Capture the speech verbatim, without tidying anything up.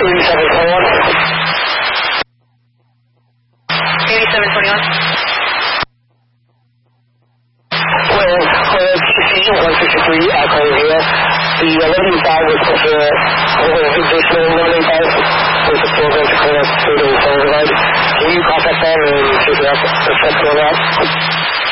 eighty-seven twenty-one. eighty-seven twenty-one. Well, uh, sixty, one sixty-three, Echo here. The eleven five was for the additional eleven five was the program to clear up through the phone line. Can you contact them and figure out the effect on that?